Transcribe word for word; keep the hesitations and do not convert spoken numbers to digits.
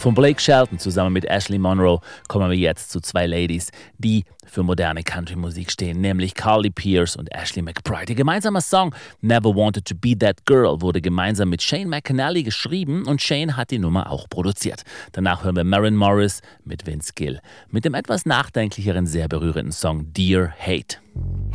Von Blake Shelton zusammen mit Ashley Monroe kommen wir jetzt zu zwei Ladies, die für moderne Country-Musik stehen, nämlich Carly Pearce und Ashley McBryde. Ihr gemeinsamer Song Never Wanted to Be That Girl wurde gemeinsam mit Shane McAnally geschrieben und Shane hat die Nummer auch produziert. Danach hören wir Maren Morris mit Vince Gill mit dem etwas nachdenklicheren, sehr berührenden Song Dear Hate.